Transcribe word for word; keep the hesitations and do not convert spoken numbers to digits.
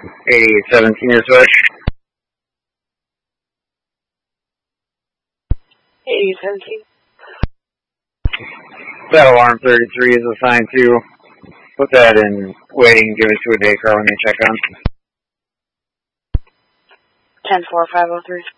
eighty-eight seventeen is what? eighty-eight seventeen. That alarm thirty-three is assigned to. Put that in waiting, give it to a day car when they check on. ten four five oh three.